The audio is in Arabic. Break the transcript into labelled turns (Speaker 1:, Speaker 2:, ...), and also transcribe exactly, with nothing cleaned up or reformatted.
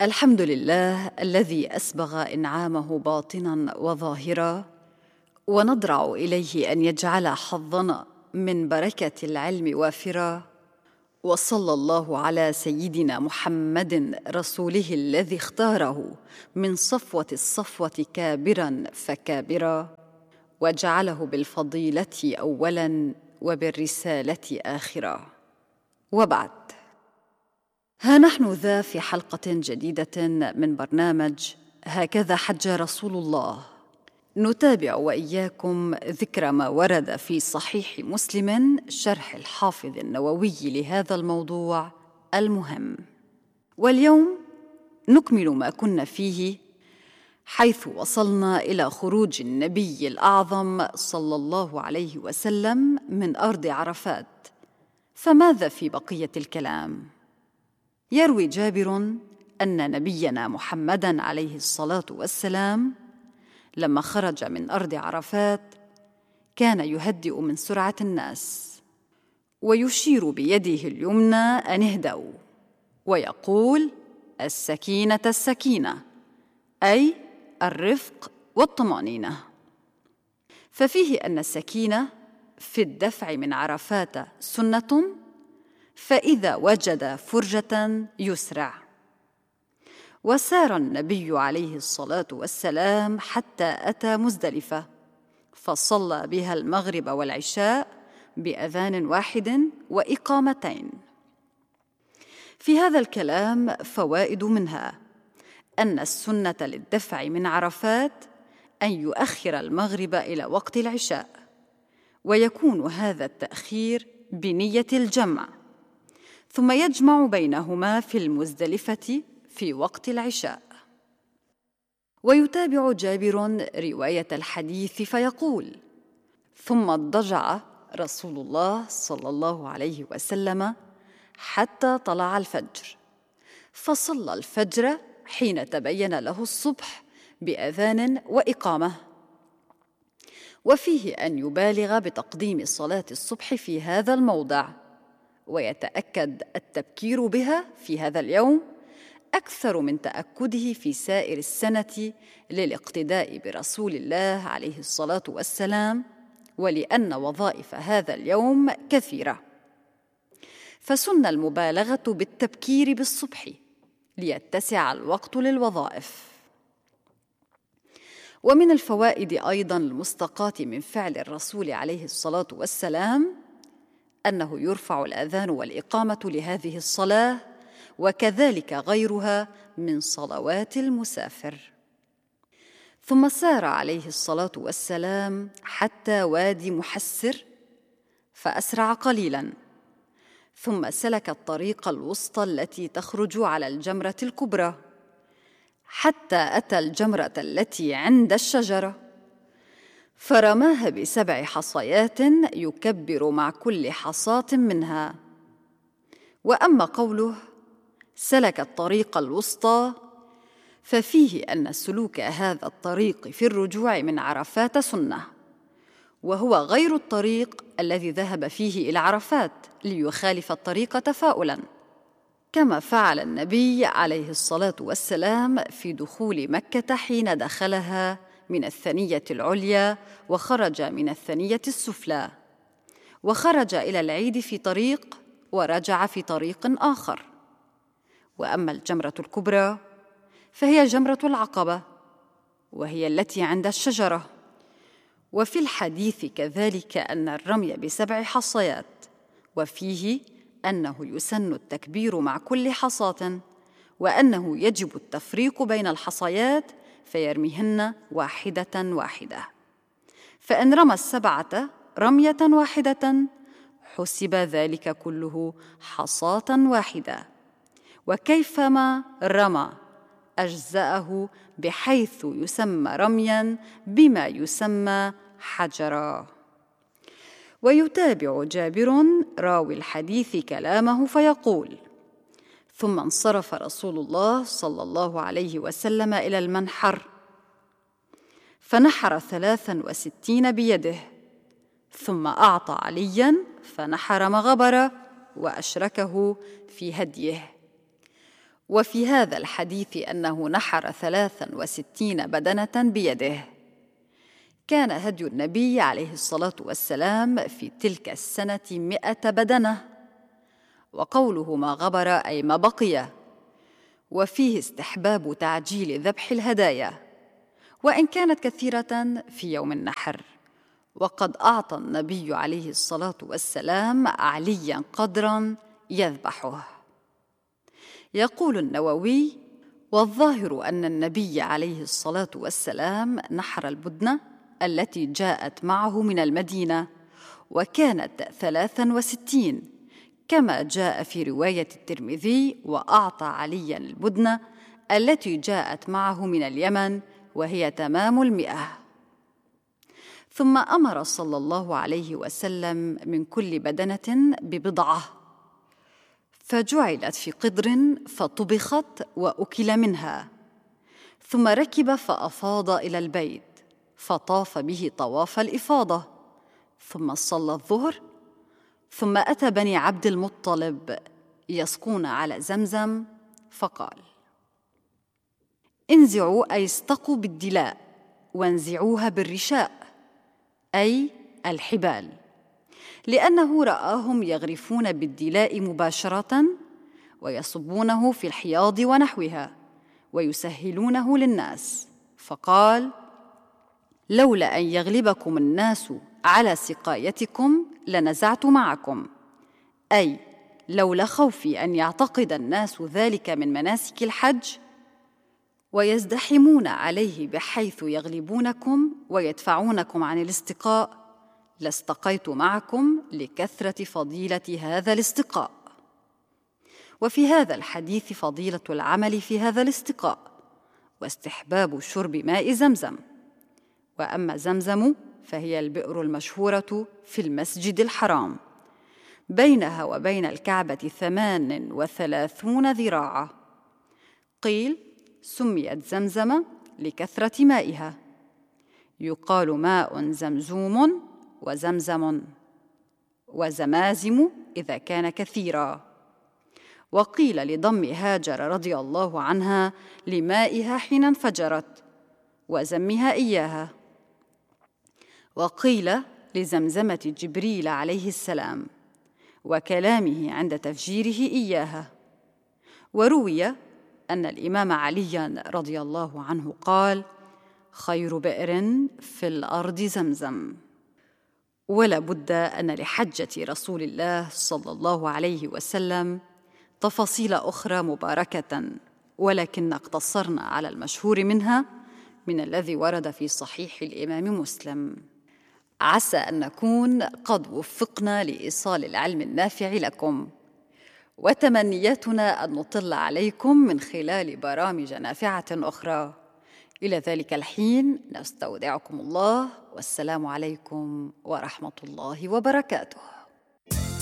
Speaker 1: الحمد لله الذي أسبغ إنعامه باطناً وظاهراً، ونضرع إليه أن يجعل حظنا من بركة العلم وافراً. وصلى الله على سيدنا محمد رسوله الذي اختاره من صفوة الصفوة كابراً فكابراً، وجعله بالفضيلة أولاً وبالرسالة آخراً. وبعد، ها نحن ذا في حلقة جديدة من برنامج هكذا حج رسول الله، نتابع وإياكم ذكر ما ورد في صحيح مسلم شرح الحافظ النووي لهذا الموضوع المهم. واليوم نكمل ما كنا فيه، حيث وصلنا إلى خروج النبي الأعظم صلى الله عليه وسلم من أرض عرفات. فماذا في بقية الكلام؟ يروي جابر أن نبينا محمداً عليه الصلاة والسلام لما خرج من أرض عرفات كان يهدئ من سرعة الناس، ويشير بيده اليمنى أن اهدأوا، ويقول: السكينة السكينة، أي الرفق والطمأنينة. ففيه أن السكينة في الدفع من عرفات سنة، فإذا وجد فرجة يسرع. وسار النبي عليه الصلاة والسلام حتى أتى مزدلفة، فصلى بها المغرب والعشاء بأذان واحد وإقامتين. في هذا الكلام فوائد، منها أن السنة للدفع من عرفات أن يؤخر المغرب إلى وقت العشاء، ويكون هذا التأخير بنية الجمع، ثم يجمع بينهما في المزدلفة في وقت العشاء. ويتابع جابر رواية الحديث فيقول: ثم اضطجع رسول الله صلى الله عليه وسلم حتى طلع الفجر، فصلى الفجر حين تبين له الصبح بأذان وإقامة. وفيه أن يبالغ بتقديم صلاة الصبح في هذا الموضع، ويتأكد التبكير بها في هذا اليوم أكثر من تأكده في سائر السنة، للاقتداء برسول الله عليه الصلاة والسلام، ولأن وظائف هذا اليوم كثيرة، فسن المبالغة بالتبكير بالصبح ليتسع الوقت للوظائف. ومن الفوائد أيضاً المستقاة من فعل الرسول عليه الصلاة والسلام أنه يرفع الأذان والإقامة لهذه الصلاة، وكذلك غيرها من صلوات المسافر. ثم سار عليه الصلاة والسلام حتى وادي محسر فأسرع قليلاً، ثم سلك الطريق الوسطى التي تخرج على الجمرة الكبرى حتى أتى الجمرة التي عند الشجرة، فرماها بسبع حصيات يكبر مع كل حصاة منها. وأما قوله سلك الطريق الوسطى، ففيه أن سلوك هذا الطريق في الرجوع من عرفات سنة، وهو غير الطريق الذي ذهب فيه إلى عرفات ليخالف الطريق تفاؤلاً، كما فعل النبي عليه الصلاة والسلام في دخول مكة حين دخلها من الثنية العليا وخرج من الثنية السفلى، وخرج إلى العيد في طريق ورجع في طريق آخر. وأما الجمرة الكبرى فهي جمرة العقبة، وهي التي عند الشجرة. وفي الحديث كذلك أن الرمي بسبع حصيات، وفيه أنه يسن التكبير مع كل حصاة، وأنه يجب التفريق بين الحصيات فيرميهن واحدة واحدة، فإن رمى السبعة رمية واحدة حسب ذلك كله حصاة واحدة، وكيفما رمى أجزأه، بحيث يسمى رمياً بما يسمى حجراً. ويتابع جابر راوي الحديث كلامه فيقول: ثم انصرف رسول الله صلى الله عليه وسلم إلى المنحر، فنحر ثلاثاً وستين بيده، ثم أعطى علياً فنحر مغبرة وأشركه في هديه. وفي هذا الحديث أنه نحر ثلاثا وستين بدنة بيده. كان هدي النبي عليه الصلاة والسلام في تلك السنة مئة بدنة، وقوله ما غبر أي ما بقي، وفيه استحباب تعجيل ذبح الهدايا وإن كانت كثيرة في يوم النحر. وقد أعطى النبي عليه الصلاة والسلام عليا قدرا يذبحه. يقول النووي: والظاهر أن النبي عليه الصلاة والسلام نحر البدنة التي جاءت معه من المدينة، وكانت ثلاثا وستين كما جاء في رواية الترمذي: وأعطى عليا البدنة التي جاءت معه من اليمن وهي تمام المئة. ثم أمر صلى الله عليه وسلم من كل بدنة ببضعة، فجعلت في قدر فطبخت وأكل منها، ثم ركب فأفاض إلى البيت فطاف به طواف الإفاضة، ثم صلى الظهر، ثم أتى بني عبد المطلب يسقون على زمزم فقال: انزعوا أي استقوا بالدلاء وانزعوها بالرشاء أي الحبال، لأنه رآهم يغرفون بالدلاء مباشرة ويصبونه في الحياض ونحوها ويسهلونه للناس، فقال: لولا أن يغلبكم الناس على سقايتكم لنزعت معكم، أي لولا خوفي أن يعتقد الناس ذلك من مناسك الحج ويزدحمون عليه بحيث يغلبونكم ويدفعونكم عن الاستقاء لاستقيت معكم لكثرة فضيلة هذا الاستقاء. وفي هذا الحديث فضيلة العمل في هذا الاستقاء واستحباب شرب ماء زمزم. وأما زمزم فهي البئر المشهورة في المسجد الحرام، بينها وبين الكعبة ثمان وثلاثون ذراعا. قيل: سميت زمزم لكثرة مائها، يقال ماء زمزوم وزمزم وزمازم إذا كان كثيرا. وقيل لضم هاجر رضي الله عنها لمائها حين انفجرت وزمها إياها. وقيل لزمزمة جبريل عليه السلام وكلامه عند تفجيره إياها. وروي أن الإمام عليا رضي الله عنه قال: خير بئر في الأرض زمزم. ولا بد أن لحجة رسول الله صلى الله عليه وسلم تفاصيل أخرى مباركة، ولكن اقتصرنا على المشهور منها من الذي ورد في صحيح الإمام مسلم. عسى أن نكون قد وفقنا لإيصال العلم النافع لكم، وتمنياتنا أن نطل عليكم من خلال برامج نافعة أخرى. إلى ذلك الحين نستودعكم الله، والسلام عليكم ورحمة الله وبركاته.